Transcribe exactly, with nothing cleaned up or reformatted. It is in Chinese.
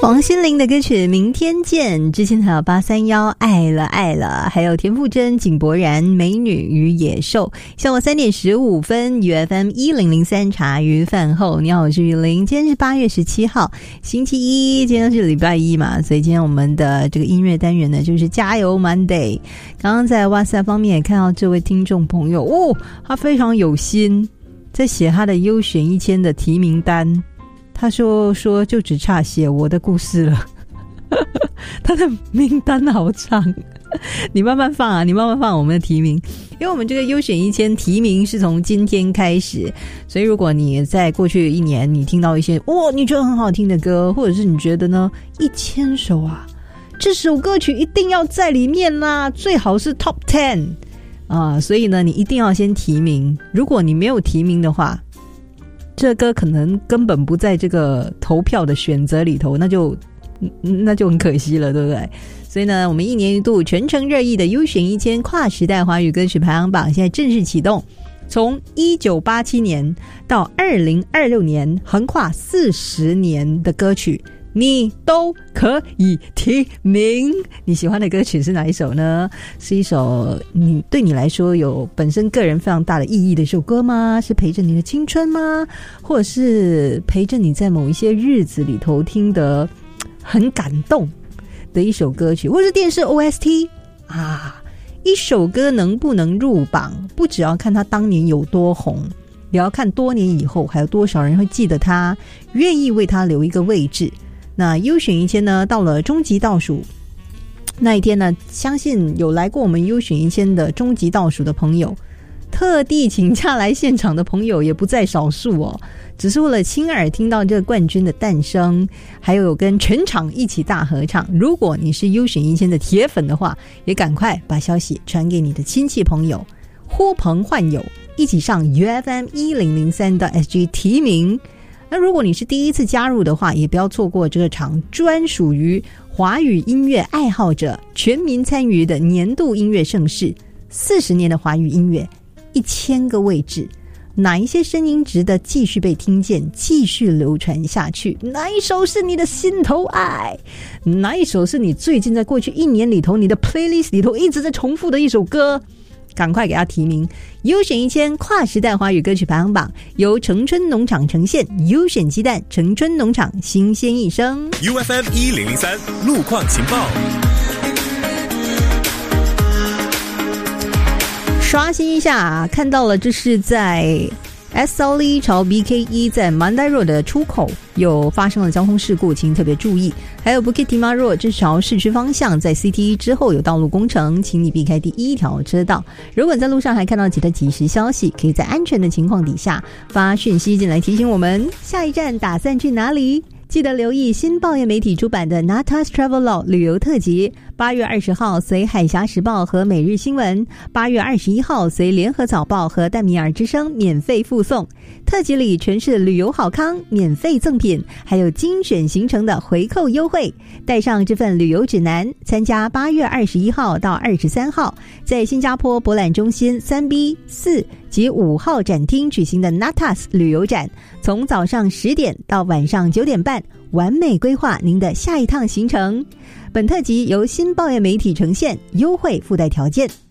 王心凌的歌曲《明天见》，之前还有八三一爱了爱了，还有田馥甄、井柏然美女与野兽。下午三点十五分 U F M 一零零三茶余饭后，你好，我是雨林。今天是八月十七号星期一，今天是礼拜一嘛，所以今天我们的这个音乐单元呢就是加油 Monday。 刚刚在哇塞方面也看到这位听众朋友哦，他非常有心在写他的优选一千的提名单，他说说就只差写我的故事了他的名单好长你慢慢放啊，你慢慢放我们的提名，因为我们这个优选一千提名是从今天开始，所以如果你在过去一年你听到一些哦你觉得很好听的歌，或者是你觉得呢一千首啊这首歌曲一定要在里面啦，最好是 top ten 啊，所以呢你一定要先提名，如果你没有提名的话，这歌可能根本不在这个投票的选择里头，那就那就很可惜了，对不对？所以呢我们一年一度全城热议的优选一千跨时代华语歌曲排行榜现在正式启动，从一九八七年到二零二六年横跨四十年的歌曲你都可以提名。你喜欢的歌曲是哪一首呢？是一首你对你来说有本身个人非常大的意义的一首歌吗？是陪着你的青春吗？或者是陪着你在某一些日子里头听得很感动的一首歌曲，或是电视 O S T 啊？一首歌能不能入榜，不只要看它当年有多红，也要看多年以后还有多少人会记得它，愿意为它留一个位置。那优选一千呢，到了终极倒数那一天呢，相信有来过我们优选一千的终极倒数的朋友，特地请假来现场的朋友也不在少数哦，只是为了亲耳听到这个冠军的诞生，还有跟全场一起大合唱。如果你是优选一千的铁粉的话，也赶快把消息传给你的亲戚朋友，呼朋唤友一起上 U F M 一零零三 S G 提名。那如果你是第一次加入的话，也不要错过这场专属于华语音乐爱好者全民参与的年度音乐盛事。四十年的华语音乐，一千个位置，哪一些声音值得继续被听见，继续流传下去？哪一首是你的心头爱？哪一首是你最近在过去一年里头你的 playlist 里头一直在重复的一首歌？赶快给他提名。优选一千跨时代华语歌曲排行榜由城春农场呈现，优选鸡蛋，城春农场新鲜一生。 U F M 一零零三路况情报， 刷新一下，看到了，这是在 S L E 朝 B K 一 在 Mandai Road 的出口有发生了交通事故，请特别注意。还有 Bukit Timah Road 这朝市区方向在 C T 之后有道路工程，请你避开第一条车道。如果你在路上还看到其他即时消息，可以在安全的情况底下发讯息进来提醒我们。下一站打算去哪里？记得留意新报业媒体出版的 Natas Travelog 旅游特辑，八月二十号随海峡时报和每日新闻，八月二十一号随联合早报和淡米尔之声免费附送。特辑里全是旅游好康，免费赠品，还有精选行程的回扣优惠。带上这份旅游指南，参加八月二十一号到二十三号在新加坡博览中心三 B 四及五号展厅举行的 Natas 旅游展，从早上十点到晚上九点半，完美规划您的下一趟行程。本特辑由新报业媒体呈现，优惠附带条件